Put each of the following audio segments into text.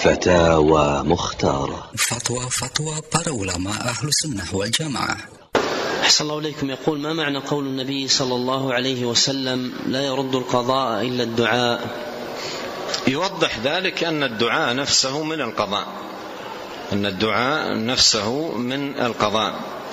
فتاوى مختارة. فتوى para ulama ahlu sunnah wal jamaah. أحسن الله إليكم. يقول: ما معنى قول النبي صلى الله عليه وسلم: لا يرد القضاء إلا الدعاء؟ يوضح ذلك أن الدعاء نفسه من القضاء، أن الدعاء نفسه من القضاء،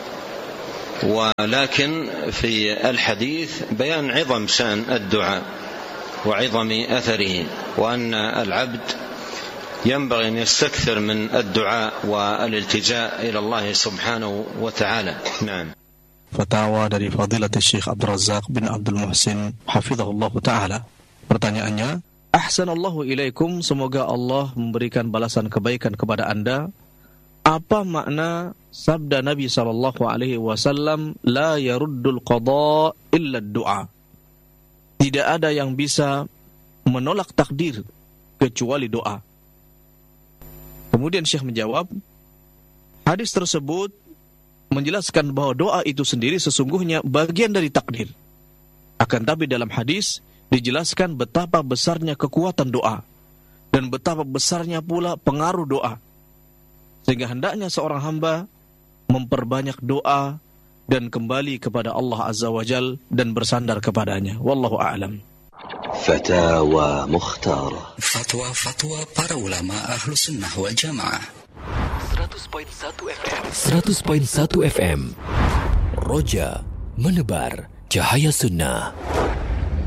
ولكن في الحديث بيان عظم شأن الدعاء وعظم أثره، وأن العبد ينبغي أن يستكثر من الدعاء والالتجاء إلى الله سبحانه وتعالى. نعم. Fatwa dari Fadilatul Syekh Abdul Razak bin Abdul Muhsin hafizahullah ta'ala. Pertanyaannya, Ahsanallahu ilaikum, semoga Allah memberikan balasan kebaikan kepada anda. Apa makna sabda Nabi SAW, la yaruddul qada illa du'a? Tidak ada yang bisa menolak takdir kecuali doa. Kemudian Syekh menjawab, hadis tersebut menjelaskan bahwa doa itu sendiri sesungguhnya bagian dari takdir. Akan tapi dalam hadis dijelaskan betapa besarnya kekuatan doa dan betapa besarnya pula pengaruh doa, sehingga hendaknya seorang hamba memperbanyak doa dan kembali kepada Allah Azza wa Jal dan bersandar kepadanya. Wallahu a'lam. Fatawa Mukhtara. Fatwa para ulama ahlu sunnah wal jamaah. 100.1 FM Roja menebar cahaya sunnah.